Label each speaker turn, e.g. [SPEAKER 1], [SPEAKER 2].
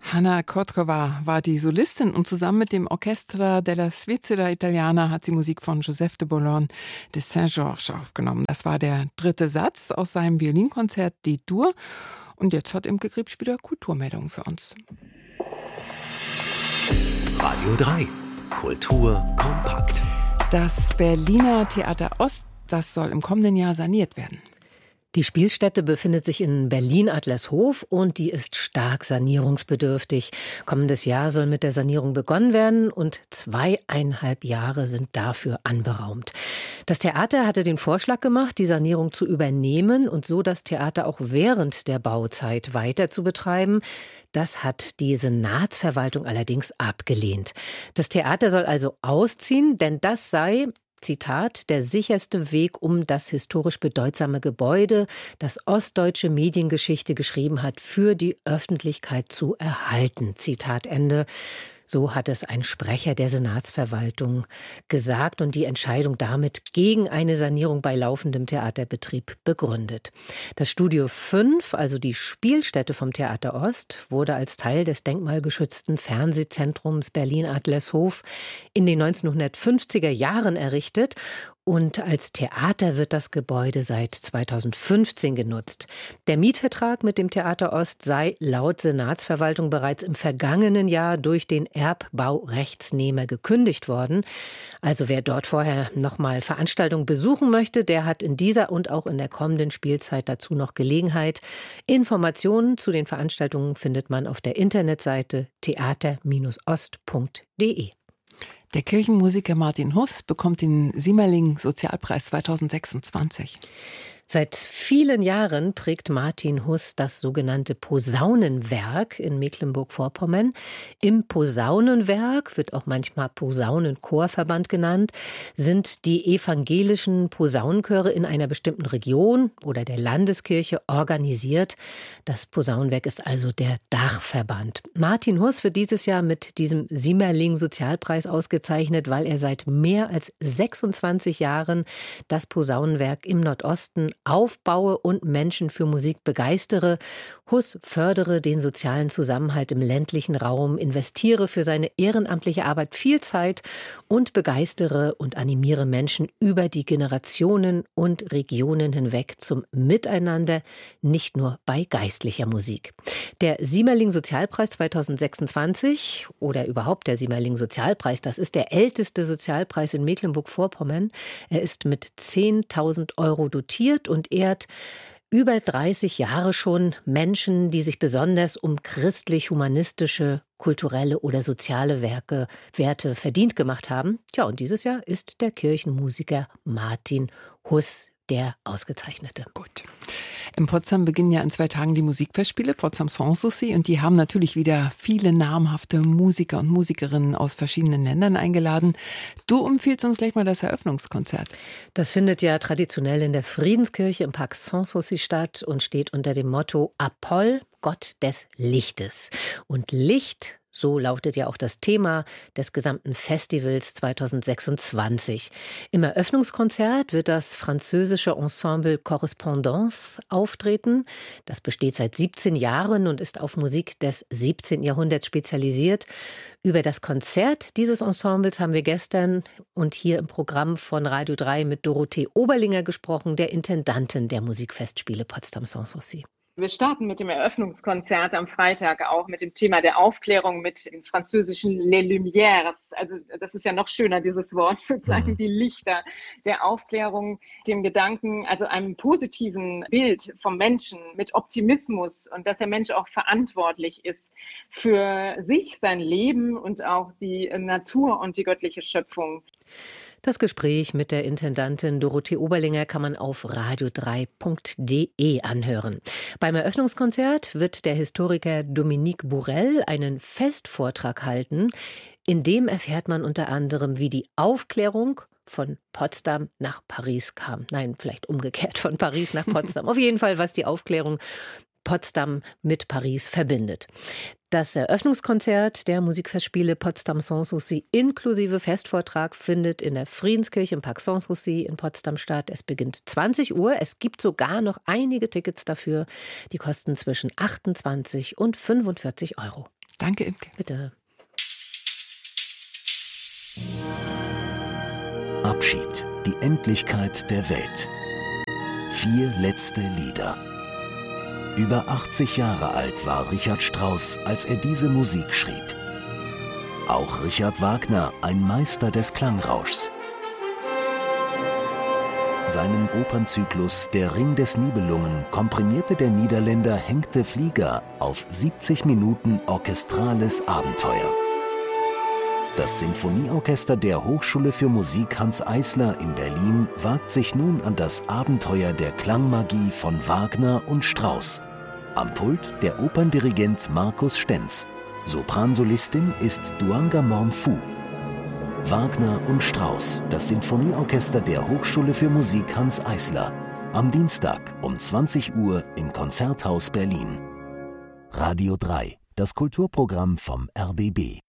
[SPEAKER 1] Hanna Kotkova war die Solistin und zusammen mit dem Orchestra della Svizzera Italiana hat sie Musik von Joseph de Boulogne de Saint-Georges aufgenommen. Das war der dritte Satz aus seinem Violinkonzert D-Dur. Und jetzt hat Imke Griebsch wieder Kulturmeldungen für uns.
[SPEAKER 2] Radio 3. Kultur kompakt.
[SPEAKER 1] Das Berliner Theater Ost, das soll im kommenden Jahr saniert werden.
[SPEAKER 3] Die Spielstätte befindet sich in Berlin-Adlershof und die ist stark sanierungsbedürftig. Kommendes Jahr soll mit der Sanierung begonnen werden und 2,5 Jahre sind dafür anberaumt. Das Theater hatte den Vorschlag gemacht, die Sanierung zu übernehmen und so das Theater auch während der Bauzeit weiter zu betreiben. Das hat die Senatsverwaltung allerdings abgelehnt. Das Theater soll also ausziehen, denn das sei, Zitat, der sicherste Weg, um das historisch bedeutsame Gebäude, das ostdeutsche Mediengeschichte geschrieben hat, für die Öffentlichkeit zu erhalten. Zitat Ende. So hat es ein Sprecher der Senatsverwaltung gesagt und die Entscheidung damit gegen eine Sanierung bei laufendem Theaterbetrieb begründet. Das Studio 5, also die Spielstätte vom Theater Ost, wurde als Teil des denkmalgeschützten Fernsehzentrums Berlin-Adlershof in den 1950er Jahren errichtet. Und als Theater wird das Gebäude seit 2015 genutzt. Der Mietvertrag mit dem Theater Ost sei laut Senatsverwaltung bereits im vergangenen Jahr durch den Erbbaurechtsnehmer gekündigt worden. Also wer dort vorher nochmal Veranstaltungen besuchen möchte, der hat in dieser und auch in der kommenden Spielzeit dazu noch Gelegenheit. Informationen zu den Veranstaltungen findet man auf der Internetseite theater-ost.de.
[SPEAKER 1] Der Kirchenmusiker Martin Huss bekommt den Siemmerling-Sozialpreis 2026.
[SPEAKER 3] Seit vielen Jahren prägt Martin Huss das sogenannte Posaunenwerk in Mecklenburg-Vorpommern. Im Posaunenwerk, wird auch manchmal Posaunenchorverband genannt, sind die evangelischen Posaunenchöre in einer bestimmten Region oder der Landeskirche organisiert. Das Posaunenwerk ist also der Dachverband. Martin Huss wird dieses Jahr mit diesem Siemmerling-Sozialpreis ausgezeichnet, weil er seit mehr als 26 Jahren das Posaunenwerk im Nordosten aufbaue und Menschen für Musik begeistere. Huss fördere den sozialen Zusammenhalt im ländlichen Raum, investiere für seine ehrenamtliche Arbeit viel Zeit und begeistere und animiere Menschen über die Generationen und Regionen hinweg zum Miteinander, nicht nur bei geistlicher Musik. Der Siemmerling-Sozialpreis 2026 oder überhaupt der Siemmerling-Sozialpreis, das ist der älteste Sozialpreis in Mecklenburg-Vorpommern. Er ist mit 10.000 Euro dotiert und ehrt über 30 Jahre schon Menschen, die sich besonders um christlich-humanistische, kulturelle oder soziale Werte verdient gemacht haben. Tja, und dieses Jahr ist der Kirchenmusiker Martin Huss der Ausgezeichnete.
[SPEAKER 1] Gut. In Potsdam beginnen ja in 2 Tagen die Musikfestspiele, Potsdam Sanssouci, und die haben natürlich wieder viele namhafte Musiker und Musikerinnen aus verschiedenen Ländern eingeladen. Du empfiehlst uns gleich mal das Eröffnungskonzert.
[SPEAKER 3] Das findet ja traditionell in der Friedenskirche im Park Sanssouci statt und steht unter dem Motto Apoll, Gott des Lichtes. Und Licht, so lautet ja auch das Thema des gesamten Festivals 2026. Im Eröffnungskonzert wird das französische Ensemble Correspondance auftreten. Das besteht seit 17 Jahren und ist auf Musik des 17. Jahrhunderts spezialisiert. Über das Konzert dieses Ensembles haben wir gestern und hier im Programm von Radio 3 mit Dorothee Oberlinger gesprochen, der Intendantin der Musikfestspiele Potsdam Sanssouci.
[SPEAKER 4] Wir starten mit dem Eröffnungskonzert am Freitag auch mit dem Thema der Aufklärung mit den französischen Les Lumières. Also das ist ja noch schöner, dieses Wort sozusagen, die Lichter der Aufklärung, dem Gedanken, also einem positiven Bild vom Menschen mit Optimismus und dass der Mensch auch verantwortlich ist für sich, sein Leben und auch die Natur und die göttliche Schöpfung.
[SPEAKER 3] Das Gespräch mit der Intendantin Dorothee Oberlinger kann man auf radio3.de anhören. Beim Eröffnungskonzert wird der Historiker Dominique Bourrel einen Festvortrag halten. In dem erfährt man unter anderem, wie die Aufklärung von Potsdam nach Paris kam. Nein, vielleicht umgekehrt, von Paris nach Potsdam. Auf jeden Fall, was die Aufklärung Potsdam mit Paris verbindet. Das Eröffnungskonzert der Musikfestspiele Potsdam Sanssouci inklusive Festvortrag findet in der Friedenskirche im Park Sanssouci in Potsdam statt. Es beginnt 20 Uhr. Es gibt sogar noch einige Tickets dafür. Die kosten zwischen 28 und 45 Euro.
[SPEAKER 1] Danke, Imke.
[SPEAKER 3] Bitte.
[SPEAKER 2] Abschied, die Endlichkeit der Welt. 4 letzte Lieder. Über 80 Jahre alt war Richard Strauss, als er diese Musik schrieb. Auch Richard Wagner, ein Meister des Klangrauschs. Seinen Opernzyklus Der Ring des Nibelungen komprimierte der Niederländer Henk de Vlieger auf 70 Minuten orchestrales Abenteuer. Das Sinfonieorchester der Hochschule für Musik Hanns Eisler in Berlin wagt sich nun an das Abenteuer der Klangmagie von Wagner und Strauss. Am Pult der Operndirigent Markus Stenz. Sopransolistin ist Duanga Morn-Fu. Wagner und Strauss, das Sinfonieorchester der Hochschule für Musik Hanns Eisler. Am Dienstag um 20 Uhr im Konzerthaus Berlin. Radio 3, das Kulturprogramm vom RBB.